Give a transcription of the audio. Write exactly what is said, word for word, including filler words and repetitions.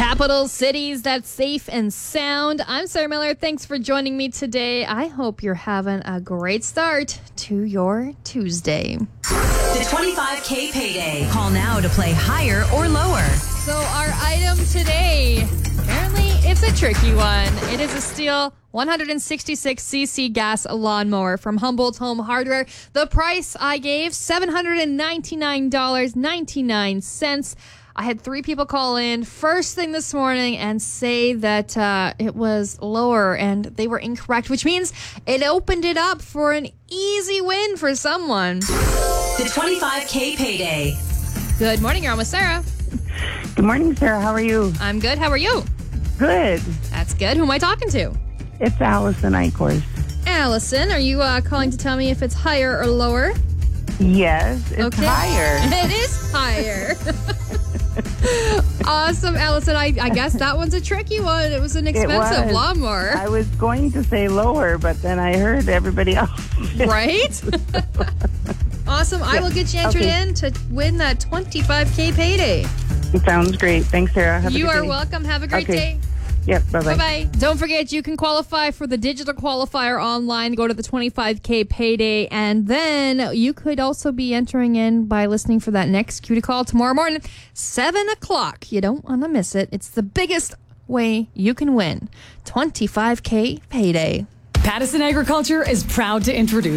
Capital cities that's safe and sound. I'm Sarah Miller. Thanks for joining me today. I hope you're having a great start to your Tuesday. The twenty-five K payday. Call now to play higher or lower. So our item today, apparently it's a tricky one. It is a Stihl one hundred sixty-six c c gas lawnmower from Humboldt Home Hardware. The price I gave, seven hundred ninety-nine dollars and ninety-nine cents. I had three people call in first thing this morning and say that uh, it was lower, and they were incorrect, which means it opened it up for an easy win for someone. The twenty-five K payday. Good morning, you're on with Sarah. Good morning, Sarah. How are you? I'm good. How are you? Good. That's good. Who am I talking to? It's Allison Eichhorst. Allison, are you uh, calling to tell me if it's higher or lower? Yes, it's Okay. higher. It is higher. Awesome, Allison. I, I guess that one's a tricky one. It was an expensive was. lawnmower. I was going to say lower, but then I heard everybody else. Right? Awesome. I will get you entered Okay. in to win that twenty-five K payday. Sounds great. Thanks, Sarah. Have a You good are day. welcome. Have a great Okay. day. Yep, bye-bye. Bye-bye. Don't forget, you can qualify for the digital qualifier online. Go to the twenty-five K payday, and then you could also be entering in by listening for that next Q to call tomorrow morning, seven o'clock. You don't want to miss it. It's the biggest way you can win. twenty-five K payday. Pattison Agriculture is proud to introduce